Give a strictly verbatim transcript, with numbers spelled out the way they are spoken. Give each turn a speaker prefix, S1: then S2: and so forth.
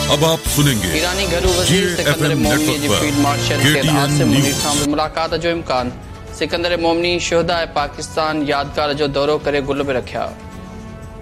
S1: अब आप सुनेंगे
S2: ईरानी घरू वज़ीर सिकंदर मोमनी जी फील्ड मार्शल क़ैद आसिम मुनीर सां मुलाक़ात जो इम्कान। सिकंदर मोमनी शहदा पाकिस्तान यादगार जो दौरो करे गुल में रखिया।